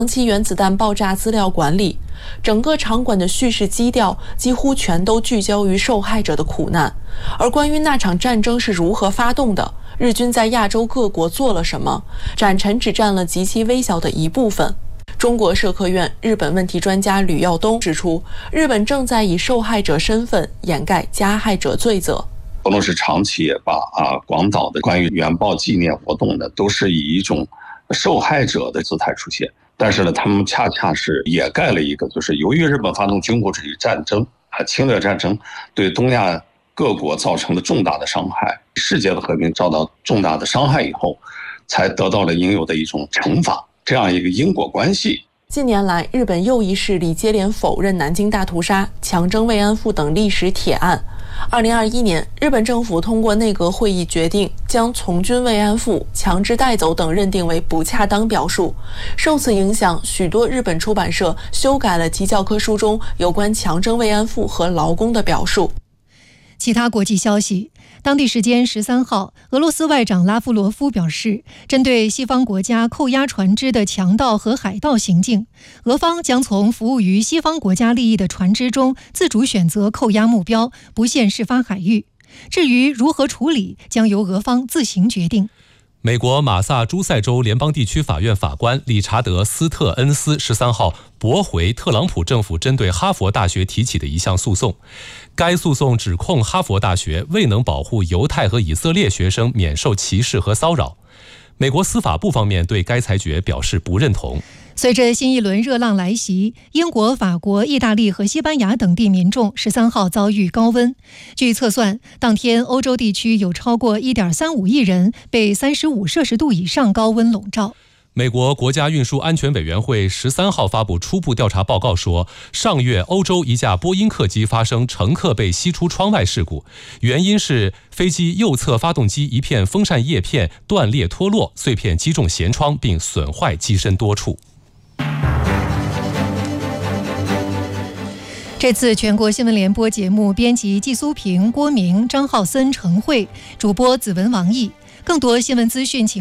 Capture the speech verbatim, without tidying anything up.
长期原子弹爆炸资料馆里，整个场馆的叙事基调几乎全都聚焦于受害者的苦难。而关于那场战争是如何发动的，日军在亚洲各国做了什么，展陈只占了极其微小的一部分。中国社科院日本问题专家吕耀东指出，日本正在以受害者身份掩盖加害者罪责。 俄罗斯长期也把啊广岛的关于原爆纪念活动呢，都是以一种受害者的姿态出现。但是呢，他们恰恰是掩盖了一个，就是由于日本发动军国主义战争啊，侵略战争对东亚各国造成了重大的伤害，世界的和平遭到重大的伤害以后，才得到了应有的一种惩罚，这样一个因果关系。 近年来，日本右翼势力接连否认南京大屠杀、强征慰安妇等历史铁案。二零二一年，日本政府通过内阁会议决定，将从军慰安妇、强制带走等认定为不恰当表述。受此影响，许多日本出版社修改了其教科书中有关强征慰安妇和劳工的表述。 其他国际消息，当地时间十三号，俄罗斯外长拉夫罗夫表示，针对西方国家扣押船只的强盗和海盗行径，俄方将从服务于西方国家利益的船只中自主选择扣押目标，不限事发海域。至于如何处理，将由俄方自行决定。 美国马萨诸塞州联邦地区法院法官理查德·斯特恩斯十三号驳回特朗普政府针对哈佛大学提起的一项诉讼。该诉讼指控哈佛大学未能保护犹太和以色列学生免受歧视和骚扰。美国司法部方面对该裁决表示不认同。 随着新一轮热浪来袭，英国、法国、意大利和西班牙等地民众十三号遭遇高温。据测算，当天欧洲地区有超过 一点三五亿人被三十五摄氏度以上高温笼罩。 美国国家运输安全委员会十三号发布初步调查报告说，上月欧洲一架波音客机发生乘客被吸出窗外事故，原因是飞机右侧发动机一片风扇叶片断裂脱落，碎片击中舷窗并损坏机身多处。 这次全国新闻联播节目编辑季苏平、郭明、张浩森、程慧，主播子文、王毅。更多新闻资讯请